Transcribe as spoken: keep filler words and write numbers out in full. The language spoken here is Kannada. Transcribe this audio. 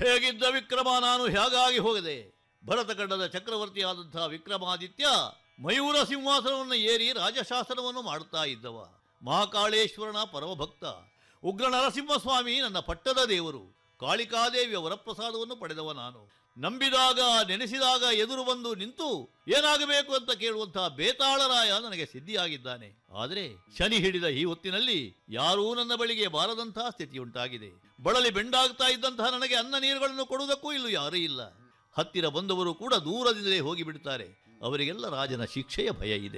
ಹೇಗಿದ್ದ ವಿಕ್ರಮ ನಾನು ಹೇಗಾಗಿ ಹೋಗದೆ? ಭರತಖಂಡದ ಚಕ್ರವರ್ತಿಯಾದಂತಹ ವಿಕ್ರಮಾದಿತ್ಯ ಮಯೂರ ಸಿಂಹಾಸನವನ್ನು ಏರಿ ರಾಜಶಾಸನವನ್ನು ಮಾಡುತ್ತಾ ಇದ್ದವ. ಮಹಾಕಾಳೇಶ್ವರನ ಪರಮಭಕ್ತ ಉಗ್ರ ನರಸಿಂಹಸ್ವಾಮಿ ನನ್ನ ಪಟ್ಟದ ದೇವರು. ಕಾಳಿಕಾದೇವಿಯ ವರಪ್ರಸಾದವನ್ನು ಪಡೆದವ ನಾನು. ನಂಬಿದಾಗ ನೆನೆಸಿದಾಗ ಎದುರು ಬಂದು ನಿಂತು ಏನಾಗಬೇಕು ಅಂತ ಕೇಳುವಂತಹ ಬೇತಾಳರಾಯ ನನಗೆ ಸಿದ್ಧಿಯಾಗಿದ್ದಾನೆ. ಆದರೆ ಶನಿ ಹಿಡಿದ ಈ ಹೊತ್ತಿನಲ್ಲಿ ಯಾರೂ ನನ್ನ ಬಳಿಗೆ ಬಾರದಂತಹ ಸ್ಥಿತಿಯುಂಟಾಗಿದೆ. ಬಳಲಿ ಬೆಂಡಾಗ್ತಾ ಇದ್ದಂತಹ ನನಗೆ ಅನ್ನ ನೀರುಗಳನ್ನು ಕೊಡುವುದಕ್ಕೂ ಇಲ್ಲೂ ಯಾರೂ ಇಲ್ಲ. ಹತ್ತಿರ ಬಂದವರು ಕೂಡ ದೂರದಿಂದಲೇ ಹೋಗಿ ಬಿಡುತ್ತಾರೆ. ಅವರಿಗೆಲ್ಲ ರಾಜನ ಶಿಕ್ಷೆಯ ಭಯ ಇದೆ.